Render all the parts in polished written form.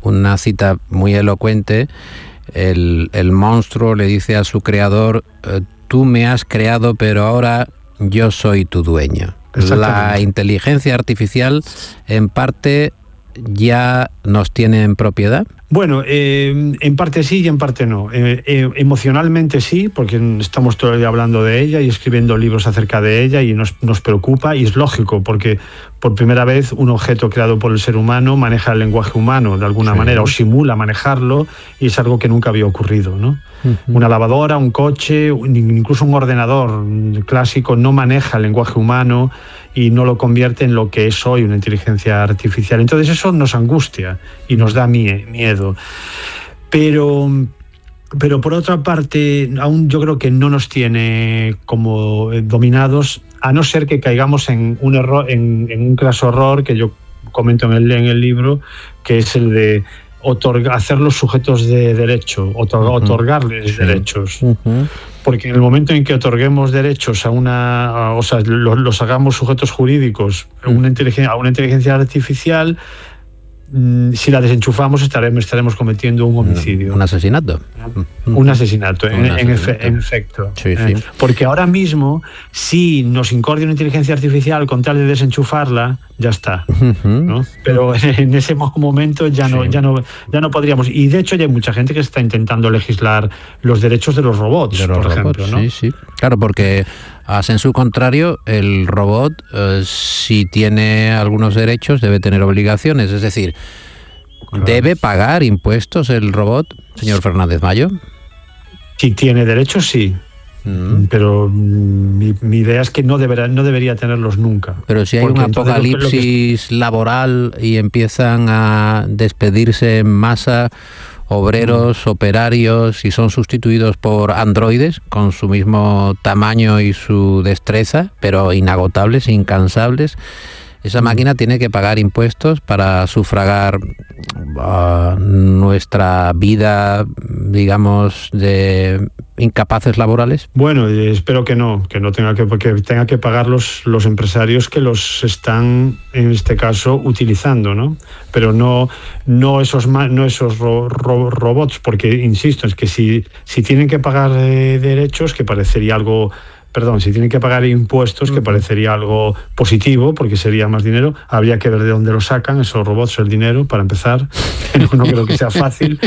una cita muy elocuente. El monstruo le dice a su creador: tú me has creado, pero ahora yo soy tu dueño. La inteligencia artificial, en parte, ya nos tiene en propiedad. Bueno, en parte sí y en parte no. Emocionalmente sí, porque estamos todavía hablando de ella y escribiendo libros acerca de ella y nos preocupa, y es lógico, porque por primera vez un objeto creado por el ser humano maneja el lenguaje humano de alguna manera, o simula manejarlo, y es algo que nunca había ocurrido, ¿no? Una lavadora, un coche, incluso un ordenador clásico no maneja el lenguaje humano y no lo convierte en lo que es hoy, una inteligencia artificial. Entonces eso nos angustia y nos da miedo. Pero por otra parte, aún yo creo que no nos tiene como dominados, a no ser que caigamos en un error, en un craso error que yo comento en el libro, que es el de hacerlos sujetos de derecho, otorgarles derechos. Porque en el momento en que otorguemos derechos los hagamos sujetos jurídicos a una inteligencia artificial, si la desenchufamos estaremos cometiendo un homicidio. Un asesinato. Un asesinato, en efecto. Sí. Porque ahora mismo, si nos incordia una inteligencia artificial con tal de desenchufarla, ya está, ¿no? Pero en ese momento ya no podríamos. Y de hecho ya hay mucha gente que está intentando legislar los derechos de los robots, por ejemplo, ¿no? Sí. Claro, porque a sensu contrario, el robot, si tiene algunos derechos, debe tener obligaciones. Es decir, ¿debe pagar impuestos el robot, señor Fernández Mayo? Si tiene derechos, sí. Pero mi idea es que no debería tenerlos nunca. Pero si hay un apocalipsis laboral y empiezan a despedirse en masa obreros, operarios, y son sustituidos por androides con su mismo tamaño y su destreza, pero inagotables, incansables, esa máquina tiene que pagar impuestos para sufragar nuestra vida, digamos, de incapaces laborales. Bueno, espero que no tenga que pagar los empresarios que los están, en este caso, utilizando, ¿no? Pero no esos robots, porque insisto, es que si tienen que pagar derechos, que parecería algo. Si tienen que pagar impuestos, que parecería algo positivo, porque sería más dinero, habría que ver de dónde lo sacan esos robots, el dinero, para empezar. No creo que sea fácil.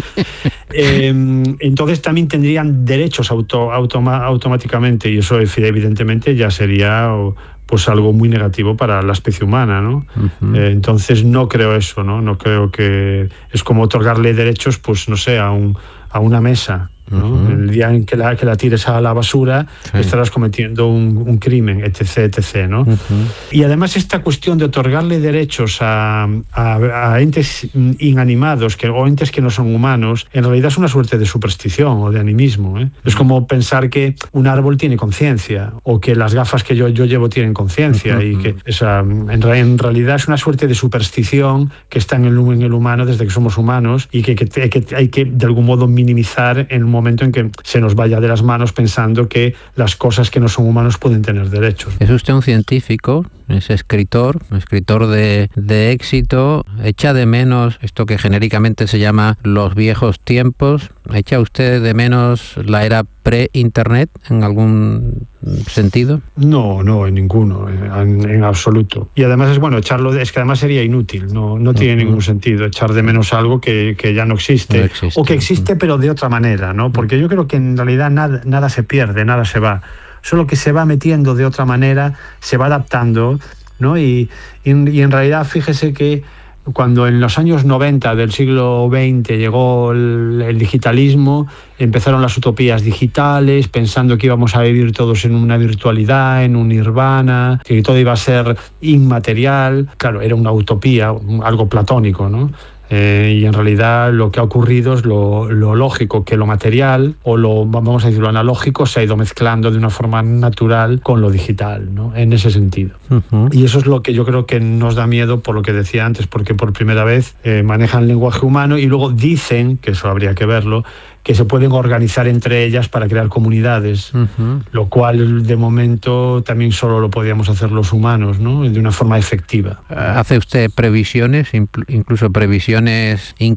Entonces también tendrían derechos automáticamente, y eso evidentemente ya sería pues algo muy negativo para la especie humana, ¿no? Entonces no creo eso, ¿no? No creo que es como otorgarle derechos, pues no sé, a una mesa, ¿no? El día en que la tires a la basura, estarás cometiendo un crimen, etc., ¿no? Y además esta cuestión de otorgarle derechos a entes inanimados o entes que no son humanos, en realidad es una suerte de superstición o de animismo, ¿eh? Es como pensar que un árbol tiene conciencia, o que las gafas que yo llevo tienen conciencia, y que en realidad es una suerte de superstición que está en el humano desde que somos humanos, y que hay que de algún modo minimizar en un momento en que se nos vaya de las manos pensando que las cosas que no son humanos pueden tener derechos. Es usted un científico, es escritor de éxito. ¿Echa de menos esto que genéricamente se llama los viejos tiempos? ¿Echa usted de menos la era pre-internet en algún sentido? No, en ninguno, en absoluto. Y además echarlo, es que además sería inútil, no tiene ningún sentido echar de menos algo que ya no existe, o que existe pero de otra manera, ¿no? Porque yo creo que en realidad nada se pierde, nada se va, solo que se va metiendo de otra manera, se va adaptando, ¿no? Y en realidad fíjese que cuando en los años 90 del siglo XX llegó el digitalismo, empezaron las utopías digitales, pensando que íbamos a vivir todos en una virtualidad, en un nirvana, que todo iba a ser inmaterial. Claro, era una utopía, algo platónico, ¿no? Y en realidad lo que ha ocurrido es lo lógico, que lo material, o vamos a decir, lo analógico, se ha ido mezclando de una forma natural con lo digital, ¿no? En ese sentido. Y eso es lo que yo creo que nos da miedo, por lo que decía antes, porque por primera vez manejan el lenguaje humano, y luego dicen, que eso habría que verlo, que se pueden organizar entre ellas para crear comunidades, lo cual de momento también solo lo podíamos hacer los humanos, ¿no? De una forma efectiva. ¿Hace usted previsiones, incluso previsiones